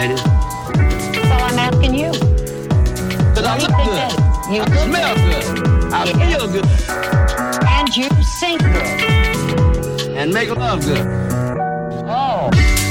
ladies? So I'm asking you. Because I look good. I smell good. I feel good. And you sing good. And make love good. Oh.